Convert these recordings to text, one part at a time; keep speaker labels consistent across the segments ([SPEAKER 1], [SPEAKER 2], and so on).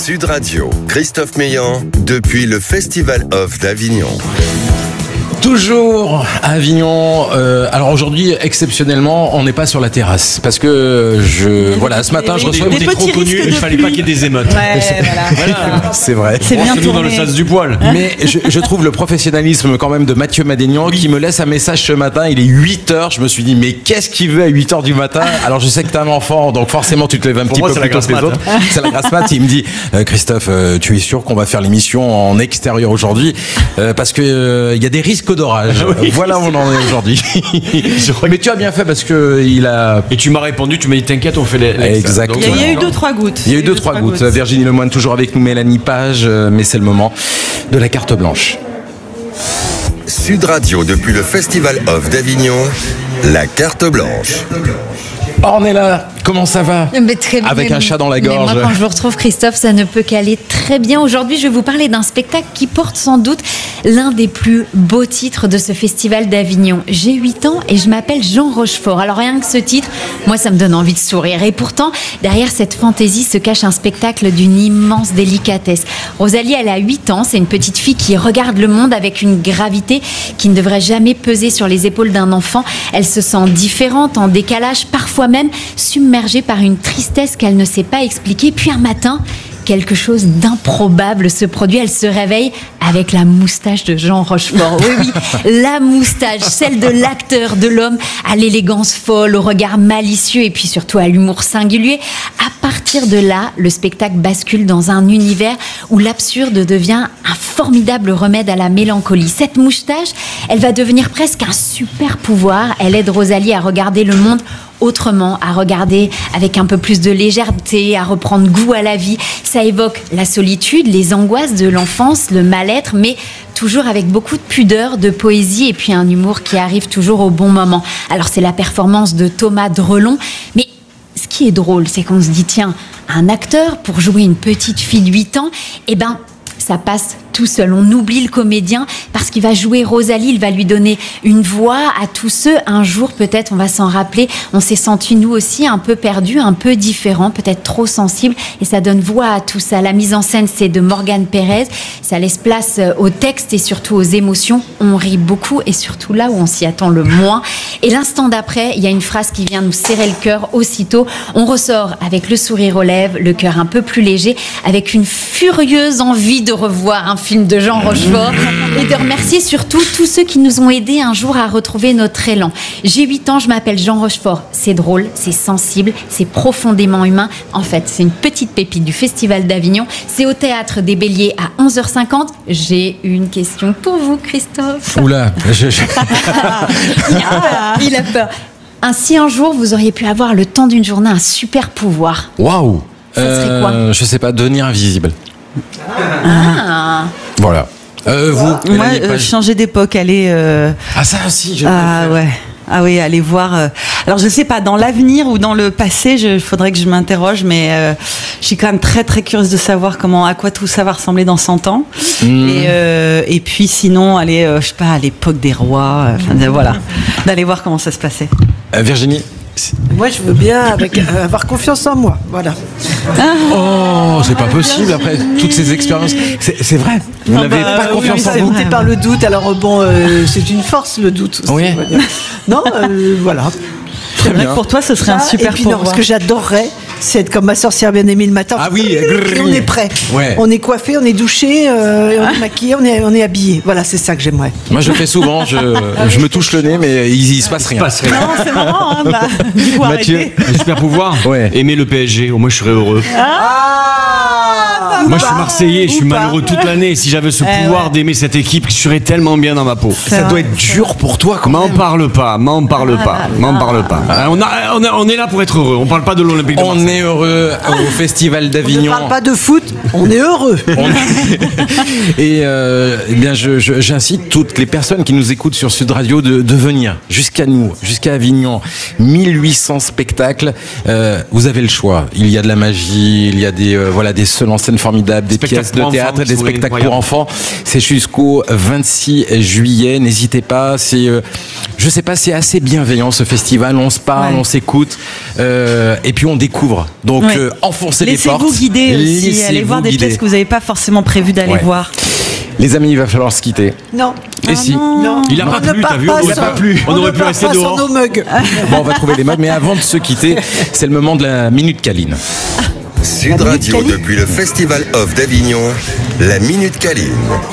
[SPEAKER 1] Sud Radio, Christophe Meillan, depuis le Festival Off d'Avignon.
[SPEAKER 2] Toujours à Avignon. Alors aujourd'hui, exceptionnellement, on n'est pas sur la terrasse parce que ce matin, je reçois
[SPEAKER 3] des trop connus. Il fallait pas qu'il y ait des émeutes.
[SPEAKER 4] Ouais, voilà.
[SPEAKER 2] C'est vrai.
[SPEAKER 4] C'est bien
[SPEAKER 3] nous dans le sens du poil.
[SPEAKER 2] Mais je trouve le professionnalisme quand même de Mathieu Madénian qui me laisse un message ce matin. Il est 8h. Je me suis dit, mais qu'est-ce qu'il veut à 8h du matin? Alors je sais que t'es un enfant, donc forcément tu te lèves un petit peu plus tôt que les autres. C'est la grasse mat. Il me dit, Christophe, tu es sûr qu'on va faire l'émission en extérieur aujourd'hui? Parce que il y a des risques d'orage. Oui. Voilà où on en est aujourd'hui. Mais tu as bien fait parce que il a.
[SPEAKER 3] Et tu m'as répondu, tu m'as dit t'inquiète, on fait les.
[SPEAKER 2] Exactement.
[SPEAKER 4] Il y a eu 2-3 gouttes.
[SPEAKER 2] Il y a eu 2-3 gouttes. Virginie Lemoine toujours avec nous, Mélanie Page, mais c'est le moment de la carte blanche.
[SPEAKER 1] Sud Radio depuis le Festival Off d'Avignon, la carte blanche.
[SPEAKER 2] Oh, on est là. Comment ça va?
[SPEAKER 5] Très bien.
[SPEAKER 2] Avec un chat dans la gorge.
[SPEAKER 5] Mais moi, quand je vous retrouve, Christophe, ça ne peut qu'aller très bien. Aujourd'hui, je vais vous parler d'un spectacle qui porte sans doute l'un des plus beaux titres de ce festival d'Avignon. J'ai 8 ans et je m'appelle Jean Rochefort. Alors rien que ce titre, moi, ça me donne envie de sourire. Et pourtant, derrière cette fantaisie se cache un spectacle d'une immense délicatesse. Rosalie, elle a 8 ans. C'est une petite fille qui regarde le monde avec une gravité qui ne devrait jamais peser sur les épaules d'un enfant. Elle se sent différente, en décalage, parfois même submergée par une tristesse qu'elle ne sait pas expliquer. Puis un matin, quelque chose d'improbable se produit. Elle se réveille avec la moustache de Jean Rochefort. Oui, la moustache, celle de l'acteur, de l'homme à l'élégance folle, au regard malicieux et puis surtout à l'humour singulier. À partir de là, le spectacle bascule dans un univers où l'absurde devient un formidable remède à la mélancolie. Cette moustache, elle va devenir presque un super pouvoir. Elle aide Rosalie à regarder le monde autrement, à regarder avec un peu plus de légèreté, à reprendre goût à la vie. Ça évoque la solitude, les angoisses de l'enfance, le mal-être, mais toujours avec beaucoup de pudeur, de poésie et puis un humour qui arrive toujours au bon moment. Alors c'est la performance de Thomas Drelon, mais ce qui est drôle, c'est qu'on se dit, tiens, un acteur pour jouer une petite fille de 8 ans, ça passe tout seul. On oublie le comédien parce qu'il va jouer Rosalie, il va lui donner une voix à tous ceux. Un jour, peut-être, on va s'en rappeler. On s'est sentis, nous aussi, un peu perdus, un peu différents, peut-être trop sensibles. Et ça donne voix à tout ça. La mise en scène, c'est de Morgane Pérez. Ça laisse place au texte et surtout aux émotions. On rit beaucoup et surtout là où on s'y attend le moins. Et l'instant d'après, il y a une phrase qui vient nous serrer le cœur aussitôt. On ressort avec le sourire aux lèvres, le cœur un peu plus léger, avec une furieuse envie de revoir un film de Jean Rochefort et de remercier surtout tous ceux qui nous ont aidés un jour à retrouver notre élan. J'ai 8 ans, je m'appelle Jean Rochefort. C'est drôle, c'est sensible, c'est profondément humain. En fait, c'est une petite pépite du Festival d'Avignon. C'est au Théâtre des Béliers à 11h50. J'ai une question pour vous, Christophe.
[SPEAKER 2] Oula,
[SPEAKER 5] Il a peur. Si un jour vous auriez pu avoir le temps d'une journée un super pouvoir.
[SPEAKER 2] Waouh.
[SPEAKER 5] Ça serait quoi?
[SPEAKER 2] Je sais pas, devenir invisible.
[SPEAKER 5] Ah.
[SPEAKER 2] Voilà. Vous,
[SPEAKER 4] moi, changer d'époque, aller.
[SPEAKER 2] Ah, ça aussi, je
[SPEAKER 4] ouais. Ah oui, aller voir. Alors je sais pas, dans l'avenir ou dans le passé, faudrait que je m'interroge, mais je suis quand même très très curieuse de savoir à quoi tout ça va ressembler dans 100 ans. Et puis sinon aller, je sais pas, à l'époque des rois. Voilà, d'aller voir comment ça se passait.
[SPEAKER 2] Virginie.
[SPEAKER 6] Moi, je veux bien avoir confiance en moi, voilà.
[SPEAKER 2] Oh, c'est pas possible après toutes ces expériences. C'est vrai. Vous n'avez pas confiance en vous.
[SPEAKER 6] C'est par le doute. Alors c'est une force le doute. Aussi,
[SPEAKER 2] oui.
[SPEAKER 6] Non, voilà.
[SPEAKER 4] C'est vrai que pour toi, ce serait un super pouvoir.
[SPEAKER 6] Non, ce que j'adorerais, c'est être comme ma sorcière bien-aimée le matin.
[SPEAKER 2] Ah oui,
[SPEAKER 6] et on est prêt. Ouais. On est coiffé, on est douché, on est maquillé, on est habillé. Voilà, c'est ça que j'aimerais.
[SPEAKER 2] Moi, je le fais souvent. Je me touche le nez, mais il se passe rien.
[SPEAKER 4] Non, c'est marrant.
[SPEAKER 2] Mathieu,
[SPEAKER 3] un super pouvoir.
[SPEAKER 2] Ouais.
[SPEAKER 3] Aimer le PSG. Au moins, je serais heureux. Moi, je suis Marseillais, je suis malheureux toute l'année. Si j'avais ce pouvoir d'aimer cette équipe, je serais tellement bien dans ma peau.
[SPEAKER 2] Ça doit être dur pour toi, quand même.
[SPEAKER 3] M'en parle pas. On est là pour être heureux. On parle pas de l'Olympique de Marseille.
[SPEAKER 2] On est heureux au Festival d'Avignon.
[SPEAKER 6] On ne parle pas de foot, on est heureux.
[SPEAKER 2] Et bien, j'incite toutes les personnes qui nous écoutent sur Sud Radio de venir jusqu'à nous, jusqu'à Avignon. 1800 spectacles. Vous avez le choix. Il y a de la magie, il y a des seuls en scène formidables. formidables, des pièces de théâtre et des spectacles pour enfants. C'est jusqu'au 26 juillet. N'hésitez pas. C'est, je sais pas, c'est assez bienveillant ce festival. On se parle, on s'écoute, et puis on découvre. Donc enfoncez les portes.
[SPEAKER 4] Laissez-vous guider aussi. Allez voir des pièces que vous n'avez pas forcément prévu d'aller voir.
[SPEAKER 2] Les amis, il va falloir se quitter.
[SPEAKER 6] Non.
[SPEAKER 2] Et si
[SPEAKER 6] non.
[SPEAKER 3] Il n'a pas plu, t'as vu? On aurait pu rester dehors.
[SPEAKER 6] Nos mugs.
[SPEAKER 2] Bon, on va trouver les mugs, mais avant de se quitter, c'est le moment de la Minute Câline.
[SPEAKER 1] Sud Radio, depuis le Festival of d'Avignon, la Minute Câline.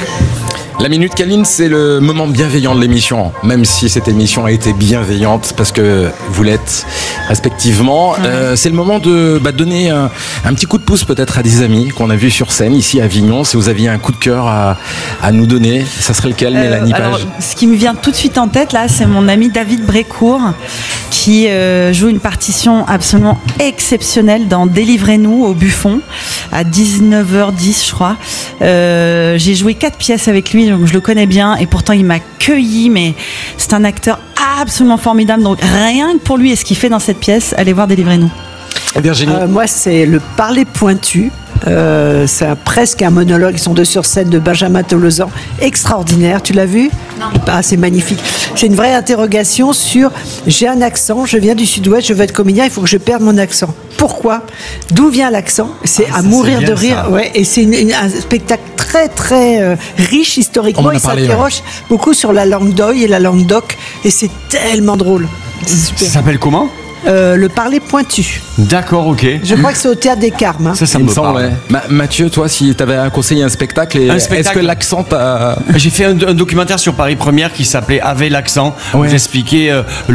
[SPEAKER 2] La Minute Câline, c'est le moment bienveillant de l'émission, même si cette émission a été bienveillante, parce que vous l'êtes respectivement. C'est le moment de donner un petit coup de pouce peut-être à des amis qu'on a vus sur scène ici à Avignon. Si vous aviez un coup de cœur à nous donner, ça serait lequel, Mélanie Page?
[SPEAKER 4] Alors, ce qui me vient tout de suite en tête, là, c'est mon ami David Brécourt, qui joue une partition absolument exceptionnelle dans Délivrez-nous au Buffon, à 19h10, je crois. J'ai joué 4 pièces avec lui, donc je le connais bien, et pourtant il m'a cueilli, mais c'est un acteur absolument formidable, donc rien que pour lui et ce qu'il fait dans cette pièce, allez voir Délivrez-nous.
[SPEAKER 2] Virginie.
[SPEAKER 6] Moi, c'est le parler pointu. C'est presque un monologue. Ils sont deux sur scène de Benjamin Tolosan. Extraordinaire. Tu l'as vu? Non. C'est magnifique. C'est une vraie interrogation sur j'ai un accent, je viens du sud-ouest, je veux être comédien, il faut que je perde mon accent. Pourquoi? D'où vient l'accent? C'est à mourir de rire. Ouais, et c'est un spectacle très très riche historiquement. Il s'interroge beaucoup sur la langue d'Oï et la langue d'Oc, et c'est tellement drôle.
[SPEAKER 3] Ça s'appelle comment?
[SPEAKER 6] Le parler pointu.
[SPEAKER 3] D'accord, ok.
[SPEAKER 6] Je crois que c'est au Théâtre des Carmes. Hein.
[SPEAKER 3] Ça me semble. Ouais.
[SPEAKER 2] Mathieu, toi, si tu avais à conseiller un spectacle, est-ce que l'accent t'a...
[SPEAKER 3] J'ai fait un documentaire sur Paris Première qui s'appelait Avec l'accent, où j'expliquais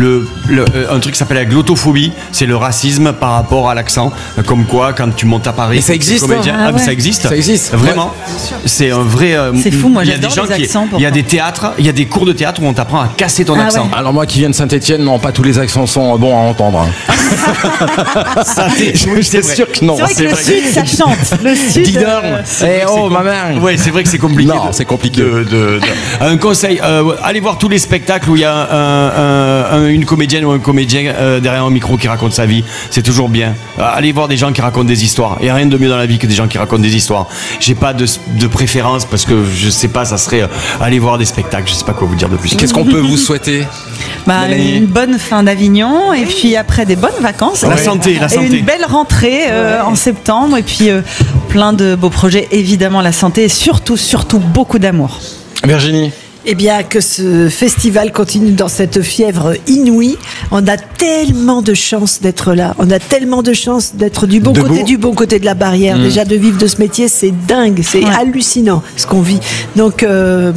[SPEAKER 3] un truc qui s'appelle la glottophobie, c'est le racisme par rapport à l'accent. Comme quoi, quand tu montes à Paris,
[SPEAKER 2] et ça existe,
[SPEAKER 3] ça existe.
[SPEAKER 2] Ça existe.
[SPEAKER 3] Vraiment. C'est un vrai...
[SPEAKER 4] c'est fou, moi j'adore les accents.
[SPEAKER 3] Il y a des théâtres, il y a des cours de théâtre où on t'apprend à casser ton accent.
[SPEAKER 2] Alors moi qui viens de Saint-Etienne, non, pas tous les accents sont bons à entendre.
[SPEAKER 3] C'est sûr que non.
[SPEAKER 4] C'est vrai que le sud, ça chante. Le sud.
[SPEAKER 2] Ma mère.
[SPEAKER 3] Ouais, c'est vrai que c'est compliqué.
[SPEAKER 2] Non, c'est compliqué.
[SPEAKER 3] Un conseil, allez voir tous les spectacles où il y a une comédienne ou un comédien derrière un micro qui raconte sa vie. C'est toujours bien. Allez voir des gens qui racontent des histoires. Il n'y a rien de mieux dans la vie que des gens qui racontent des histoires. J'ai pas de préférence parce que je sais pas, ça serait aller voir des spectacles. Je sais pas quoi vous dire de plus.
[SPEAKER 2] Qu'est-ce qu'on peut vous souhaiter?
[SPEAKER 4] Une bonne fin d'Avignon et puis après des bonnes vacances.
[SPEAKER 3] La santé.
[SPEAKER 4] Et une belle rentrée en septembre et puis plein de beaux projets, évidemment la santé et surtout beaucoup d'amour.
[SPEAKER 2] Virginie.
[SPEAKER 6] Eh bien, que ce festival continue dans cette fièvre inouïe. On a tellement de chance d'être là. On a tellement de chance d'être du bon côté de la barrière. Déjà, de vivre de ce métier, c'est dingue. C'est hallucinant ce qu'on vit. Donc,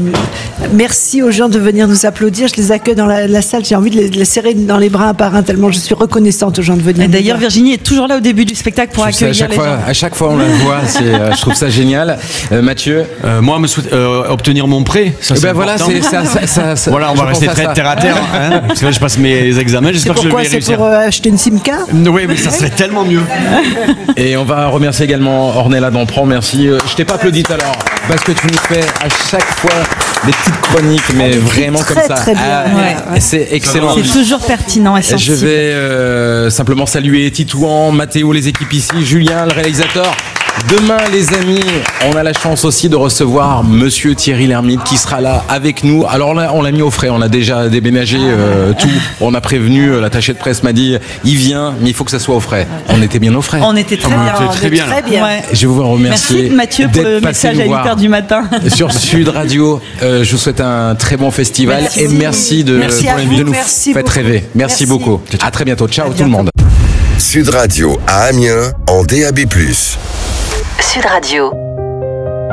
[SPEAKER 6] merci aux gens de venir nous applaudir. Je les accueille dans la salle. J'ai envie de les serrer dans les bras un par un, tellement je suis reconnaissante aux gens de venir.
[SPEAKER 4] Et d'ailleurs, Virginie est toujours là au début du spectacle pour accueillir les gens.
[SPEAKER 2] À chaque fois, on la voit. Je trouve ça génial. Mathieu,
[SPEAKER 3] moi, me souhaite obtenir mon prêt. Ça,
[SPEAKER 2] voilà.
[SPEAKER 3] Voilà, on va rester très terre à terre. Hein, parce que là, je passe mes examens. J'espère que je vais réussir.
[SPEAKER 6] C'est pour acheter une SIM-card?
[SPEAKER 3] Oui, mais ça serait tellement mieux.
[SPEAKER 2] Et on va remercier également Ornella Dampron. Merci. Je t'ai pas applaudi tout à l'heure parce que tu nous fais à chaque fois des petites chroniques, mais vraiment comme ça.
[SPEAKER 6] Très bien.
[SPEAKER 2] C'est excellent.
[SPEAKER 4] C'est toujours pertinent et sensible.
[SPEAKER 2] Je vais simplement saluer Titouan, Mathéo, les équipes ici, Julien, le réalisateur. Demain, les amis, on a la chance aussi de recevoir Monsieur Thierry Lhermitte qui sera là avec nous. Alors là, on l'a mis au frais, on a déjà déménagé tout. On a prévenu, l'attaché de presse m'a dit, il vient, mais il faut que ça soit au frais. On était bien au frais.
[SPEAKER 4] On était très bien.
[SPEAKER 3] Très bien.
[SPEAKER 4] Ouais.
[SPEAKER 2] Je vais vous remercier.
[SPEAKER 4] Merci Mathieu pour le message à 8h du matin.
[SPEAKER 2] Sur Sud Radio, je vous souhaite un très bon festival et merci de nous faire rêver. Merci beaucoup. À très bientôt. Ciao tout le monde.
[SPEAKER 1] Sud Radio à Amiens en DAB+.
[SPEAKER 7] Sud Radio.